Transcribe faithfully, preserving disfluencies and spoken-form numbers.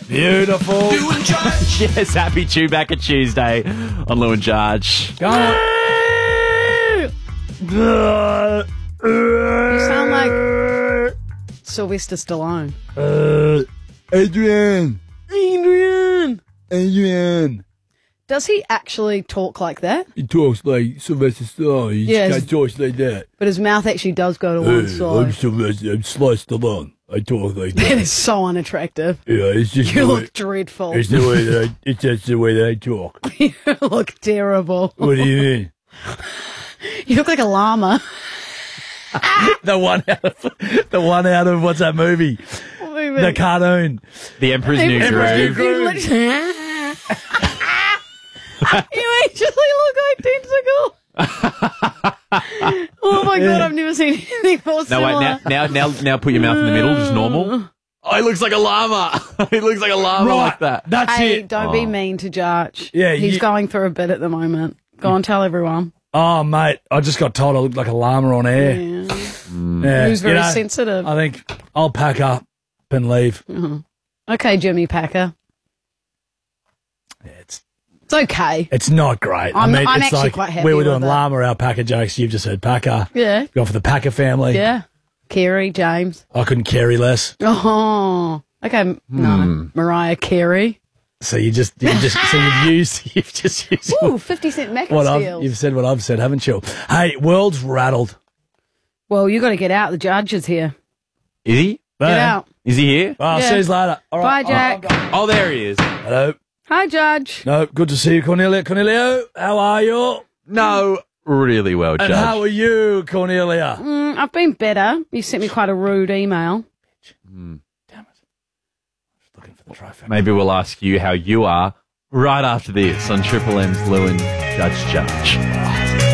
Beautiful. Yes, happy Chewbacca Tuesday on Lou and Judge. Go on. You sound like Sylvester Stallone. Uh, Adrian. Adrian. Adrian. Does he actually talk like that? He talks like Sylvester Stallone. He Yes. just talks like that. But his mouth actually does go to one I'm side. Sylvester. I'm Sliced Stallone. I talk like That that. is so unattractive. Yeah, it's just You the look way, dreadful. it's the way that I, it's just the way that I talk. You look terrible. What do you mean? You look like a llama. the one out of the one out of what's that movie? The cartoon. The Emperor's New Emperor's Groove. New You literally- You actually look identical. Oh my god, I've never seen anything more No, similar. wait, now, now, now, now put your mouth in the middle, just normal. Oh, he looks like a llama. He looks like a llama like that. That's Hey, it. don't be mean to Jarch. Yeah, He's you- going through a bit at the moment. Go on, tell everyone. Oh, mate, I just got told I looked like a llama on air. Yeah. Yeah, Who's very you know, sensitive. I think I'll pack up and leave. Okay, Jimmy Packer. Yeah, it's It's okay. it's not great. I'm- I mean, I'm it's actually like quite happy we were with doing it. llama alpaca jokes. You've just heard packer. Yeah. Go for the Packer family. Yeah. Kerry, James. I couldn't carry less. Oh. Okay, m- no. Mariah Carey. So you just you just so you've used you've just used Ooh, fifty Cent Mac what I've, steals. you've said what I've said, haven't you? Hey, world's rattled. Well, you got to get out. The judge is here. Is he? Get Yeah. out. Is he here? Oh, Yeah. see you later. All Bye, right. Jack. Oh, there he is. Hello. Hi, Judge. No, good to see you, Cornelia. Cornelia, how are you? No, really well, And Judge. how are you, Cornelia? Mm, I've been better. You sent me quite a rude email. Damn it. Just looking for the trifecta. Maybe we'll ask you how you are right after this on Triple M's Lou and Judge Judge.